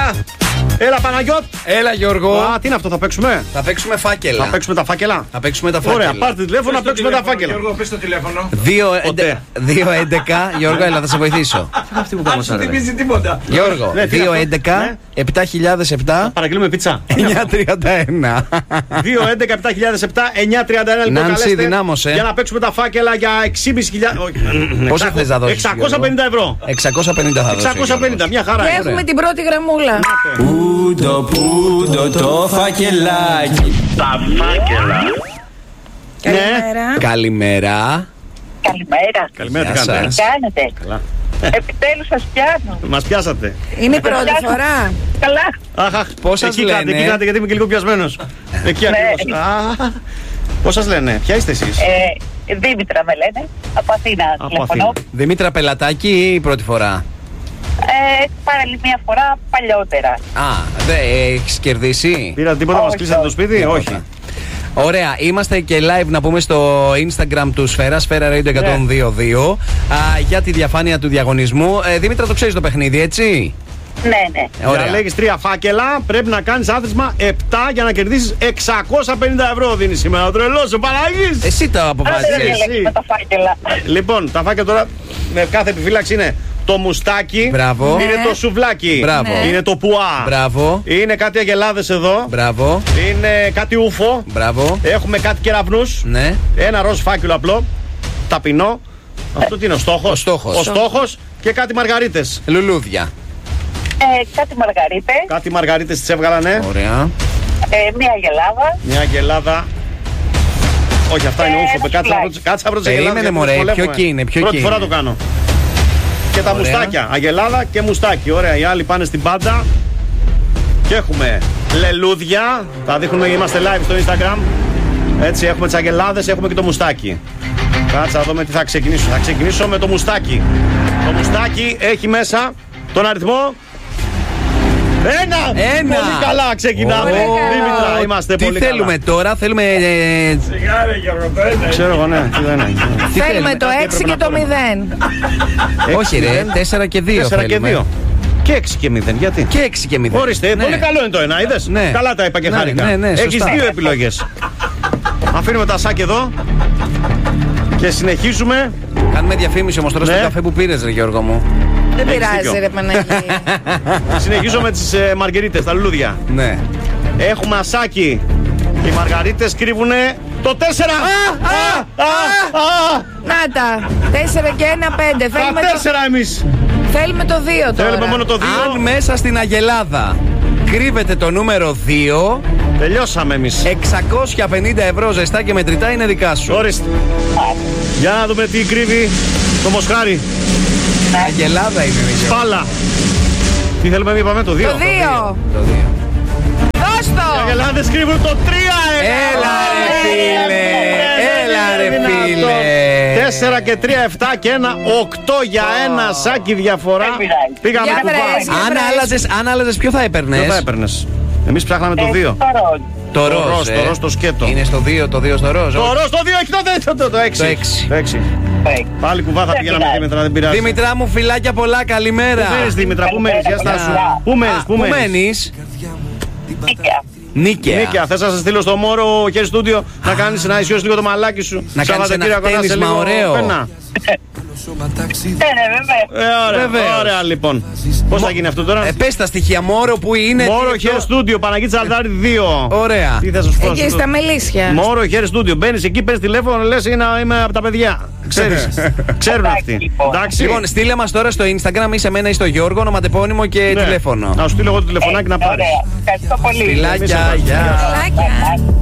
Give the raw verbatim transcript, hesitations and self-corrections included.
Έλα. Έλα, Παναγιώτ. Έλα, Γιώργο. Α, τι είναι αυτό, θα παίξουμε. Θα παίξουμε φάκελα. Θα παίξουμε τα φάκελα. Θα παίξουμε τα φάκελα. Ωραία, πάρτε τηλέφωνο να παίξουμε τα φάκελα. Γιώργο, πες το τηλέφωνο. δύο έντεκα Γιώργο, έλα, θα σε βοηθήσω. Αν σου θυμίζει τίποτα. Γιώργο, δύο έντεκα επτά χιλιάδες επτά Παραγγείλουμε πίτσα. εννιά τριάντα ένα. δύο έντεκα επτά χιλιάδες επτά εννιά τριάντα ένα. Λοιπόν, Νάνση, δυνάμωσε. Για να παίξουμε τα φάκελα για έξι χιλιάδες πεντακόσια. Πόσα θες να δώσεις, εξακόσια πενήντα ευρώ. εξακόσια πενήντα θα δώσεις. εξακόσια πενήντα, μια χαρά. Και έχουμε την πρώτη γραμμούλα. Πούντο, πούντο το φακελάκι. Τα φάκελα. Καλημέρα. Καλημέρα. Καλημέρα. Καλημέρα, τι Γεια κάνετε. σας. Τι κάνετε. Καλά. Επιτέλους σας πιάνω. Μας πιάσατε. Είναι η πρώτη φορά. Καλά. Αχ, αχ. Πώς σας εκεί κράτε, λένε? εκεί κράτε, γιατί είμαι και λίγο πιασμένος. Εκεί ακριβώς. Α, πώς σας λένε, ποια είστε εσείς? Ε, Δήμητρα με λένε. Από Αθήνα Από τηλεφωνώ. Αθήνα. Δημήτρα Πελατάκη ή η πρώτη φορά? Ε, πάρα άλλη μια φορά παλιότερα. Α, δεν έχεις κερδίσει. Πήρατε τίποτα, μας Όχι, κλείσατε το όχι. σπίτι? Όχι. Ωραία, είμαστε και live να πούμε στο Instagram του Σφαίρα, Σφαίρα Radio εκατόν δύο δύο, α, για τη διαφάνεια του διαγωνισμού. Ε, Δήμητρα, το ξέρεις το παιχνίδι, έτσι? Ναι, ναι. Για Ωραία. να λέγεις τρία φάκελα, πρέπει να κάνεις άθροισμα επτά για να κερδίσεις εξακόσια πενήντα ευρώ. Δίνει σήμερα ο τρελός, ο Παναγής. Εσύ το Άντε δεν αποφάσισες. διαλέξουμε τα φάκελα. Λοιπόν, τα φάκελα τώρα με κάθε επιφύλαξη είναι το μουστάκι, Μπράβο. είναι το σουβλάκι, Μπράβο. Ναι. είναι το πουά, Μπράβο. είναι κάτι αγελάδες εδώ, Μπράβο. είναι κάτι ούφο, Μπράβο. έχουμε κάτι κεραυνούς, Ναι. ένα ροζ φάκελο απλό, ταπεινό. Αυτό τι είναι, ο στόχος. Ο στόχος. Ο στόχος και κάτι μαργαρίτες. Λουλούδια. Ε, κάτι μαργαρίτες. Κάτι μαργαρίτες τις έβγαλανε. Ωραία. Ε, μια γελάδα. Μια αγελάδα. Όχι, αυτά είναι Ε, ούφο. ένα Κάτσε να βρω- σουβλάκι. κάτσε να βρω τις Περίμενε, αγελάδες, μωρέ, γιατί τις ποιο βολεύουμε. κι είναι, ποιο Πρώτη κι φορά είναι. το κάνω. Και τα Ωραία. μουστάκια. Αγελάδα και μουστάκι. Ωραία, οι άλλοι πάνε στην πάντα. Και έχουμε λελούδια. Τα δείχνουμε, είμαστε live στο Instagram. Έτσι, έχουμε τις αγελάδες, έχουμε και το μουστάκι. Κάτσε να δούμε τι θα ξεκινήσω. Θα ξεκινήσω με το μουστάκι. Το μουστάκι έχει μέσα τον αριθμό. Ένα! Ένα! Πολύ καλά ξεκινάμε. Ω, Δήμητρα, είμαστε τι πολύ θέλουμε καλά. τώρα, θέλουμε. ε, Σιγάρε Γιώργο, το ένα. Ξέρω εγώ, ναι. Τι δεν είναι. τι Θέλουμε το κάτι έξι έπρεπε και να το πάρουμε. μηδέν. Όχι, ρε, τέσσερα και δύο. Τέσσερα και θέλουμε. δύο. Και έξι και μηδέν. Γιατί? Και έξι και μηδέν. Ορίστε, Ναι. πολύ καλό είναι το ένα, είδες. Ναι. Καλά τα είπα και Ναι, χάρηκα. ναι, ναι, Έχεις σωστά. δύο επιλογές. Αφήνουμε τα σάκια εδώ και συνεχίζουμε. Κάνουμε διαφήμιση όμως τώρα Ναι. στο καφέ που πήρες, ρε Γιώργο μου. Δεν Έχεις πειράζει, δίκιο. ρε Παναγί. Συνεχίζω με τις ε, μαργαρίτες, τα λουλούδια. Ναι. Έχουμε ασάκι. Οι μαργαρίτες κρύβουνε το τέσσερα. Α, α, α, α. Να τα. Τέσσερα και ένα, πέντε. Θέλουμε Τα το, τέσσερα εμείς. θέλουμε το δύο τώρα. Θέλουμε μόνο το Αν δύο. μέσα στην Αγελάδα κρύβεται το νούμερο δύο, Τελειώσαμε εμείς. εξακόσια πενήντα ευρώ ζεστά και μετρητά είναι δικά σου. Ορίστε. Για να δούμε τι κρύβει το μοσχάρι. Αγελάδα είναι, ρε Γιώργο. Πάλα. Τι θέλουμε, μη είπαμε, το δύο. Το δύο. Το δύο. Δώσ' Οι το. αγελάδες κρύβουν το τρία. Έλα ρε φίλε, έλα ρε φίλε. τέσσερα και τρία, επτά και ένα, οκτώ για ένα σάκι διαφορά. Δεν πειράζει. Πήγαμε Για κουβά. βρες. Αν άλλαζες, αν άλλαζες ποιο θα έπαιρνες? Ποιο θα έπαιρνες? Εμείς ψάχναμε το δύο. Το ροζ. Το Το ροζ, ροζ, ε. το ροζ, το σκέτο. Είναι στο δύο, το δύο στο ροζ. Το όχι. ροζ, το δύο, έχει το δε- το- το- το έξι. Το έξι. Το έξι. Ε, Πάλι κουβά θα Δεν πηγαίναμε πειράζει. Δήμητρα, δεν πειράζει. Δημητρά μου, φιλάκια πολλά, καλημέρα. Πού μένεις Δήμητρα, πού μένεις, για στάσου. Καλημέρα. Πού μένεις, Α, πού μένεις. μένεις? Νίκαια. Νίκαια. Νίκαια, θες να σε στείλω στο Μόρο χέρι στούντιο να κάνεις, να ισιώσεις λίγο το μαλάκι σου. Να κάνεις Σαββατοκύριακο, ένα να είσαι χτένισμα λίγο ωραίο. πένα. Ναι, ναι, βέβαια. Ε, ωραία, Βεβαίως. ωραία λοιπόν. Πώς θα γίνει αυτό τώρα? Ε, πες τα στοιχεία, Μόρο που είναι. Μόρο τι- χέρι στούντιο, Παναγίτη Αλδάρη δύο. Ωραία. Τι θα σου πω? Εκεί στα Μελίσια. Μόρο χέρι στούντιο. Μπαίνεις εκεί, παίρνεις τηλέφωνο, λες είναι, είμαι από τα παιδιά. Ξέρεις. Ξέρουν Εντάξει, αυτοί. λοιπόν. Εντάξει. Λοιπόν, στείλε μας τώρα στο Instagram ή σε μένα ή στο Γιώργο, ονοματεπώνυμο και Ναι. τηλέφωνο. Να σου στείλω εγώ το τηλεφωνάκι να πάρεις. Ωραία. Ευχαριστώ πολύ. Φιλάκια, Εμείς γεια. Φιλάκια.